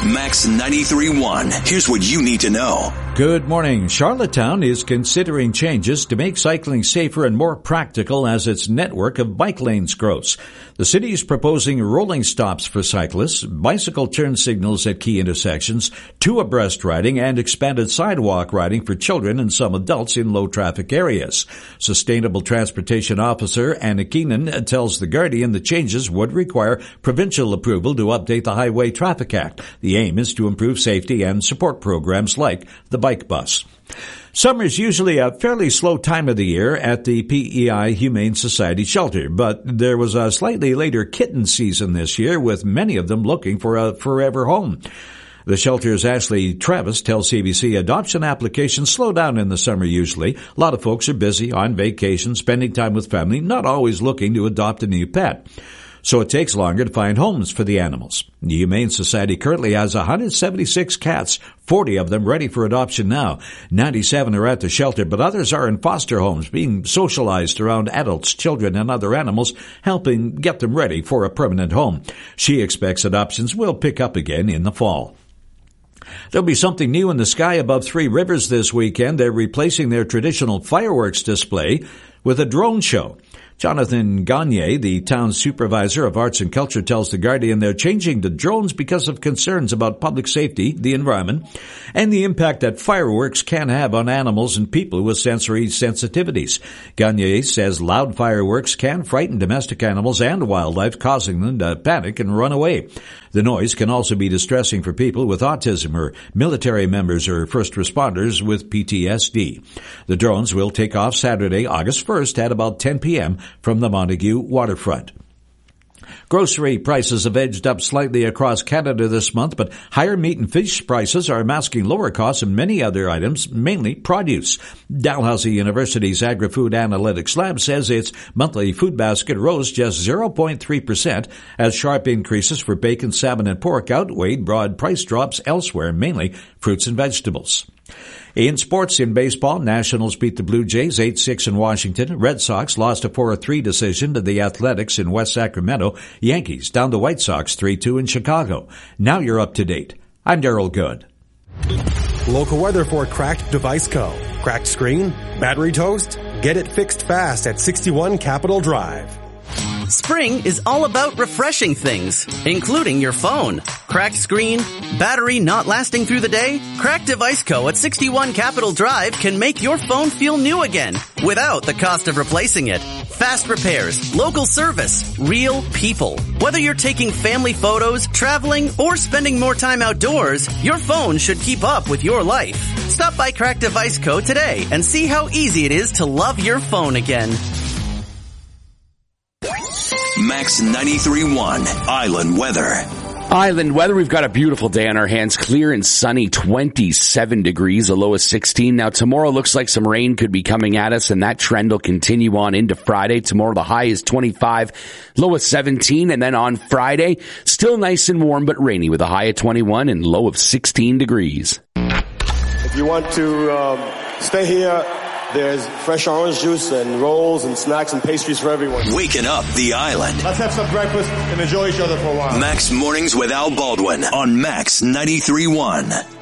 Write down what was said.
Max 93.1. Here's what you need to know. Good morning. Charlottetown is considering changes to make cycling safer and more practical as its network of bike lanes grows. The city is proposing rolling stops for cyclists, bicycle turn signals at key intersections, 2 abreast riding, and expanded sidewalk riding for children and some adults in low-traffic areas. Sustainable Transportation Officer Anna Keenan tells The Guardian the changes would require provincial approval to update the Highway Traffic Act. The aim is to improve safety and support programs like the bike bus. Summer is usually a fairly slow time of the year at the PEI Humane Society shelter, but there was a slightly later kitten season this year, with many of them looking for a forever home. The shelter's Ashley Travis tells CBC adoption applications slow down in the summer usually. A lot of folks are busy, on vacation, spending time with family, not always looking to adopt a new pet. So it takes longer to find homes for the animals. The Humane Society currently has 176 cats, 40 of them ready for adoption now. 97 are at the shelter, but others are in foster homes, being socialized around adults, children, and other animals, helping get them ready for a permanent home. She expects adoptions will pick up again in the fall. There'll be something new in the sky above Three Rivers this weekend. They're replacing their traditional fireworks display with a drone show. Jonathan Gagne, the town's supervisor of arts and culture, tells The Guardian they're changing to drones because of concerns about public safety, the environment, and the impact that fireworks can have on animals and people with sensory sensitivities. Gagne says loud fireworks can frighten domestic animals and wildlife, causing them to panic and run away. The noise can also be distressing for people with autism or military members or first responders with PTSD. The drones will take off Saturday, August 1st at about 10 p.m. from the Montague waterfront. Grocery prices have edged up slightly across Canada this month, but higher meat and fish prices are masking lower costs in many other items, mainly produce. Dalhousie University's Agri-Food Analytics Lab says its monthly food basket rose just 0.3% as sharp increases for bacon, salmon, and pork outweighed broad price drops elsewhere, mainly fruits and vegetables. In sports, in baseball, Nationals beat the Blue Jays 8-6 in Washington. Red Sox lost a 4-3 decision to the Athletics in West Sacramento. Yankees down the White Sox 3-2 in Chicago. Now you're up to date. I'm Daryl Good. Local weather for Cracked Device Co. Cracked screen? Battery toast? Get it fixed fast at 61 Capitol Drive. Spring is all about refreshing things, including your phone. Cracked screen, battery not lasting through the day? Cracked Device Co. at 61 Capitol Drive can make your phone feel new again without the cost of replacing it. Fast repairs, local service, real people. Whether you're taking family photos, traveling, or spending more time outdoors, your phone should keep up with your life. Stop by Cracked Device Co. today and see how easy it is to love your phone again. Max 93.1 Island Weather. Island weather, we've got a beautiful day on our hands. Clear and sunny, 27 degrees, a low of 16. Now tomorrow looks like some rain could be coming at us, and that trend will continue on into Friday. Tomorrow the high is 25, low of 17. And then on Friday, still nice and warm but rainy with a high of 21 and low of 16 degrees. If you want to stay here, there's fresh orange juice and rolls and snacks and pastries for everyone. Waking up the island. Let's have some breakfast and enjoy each other for a while. Max Mornings with Al Baldwin on Max 93.1.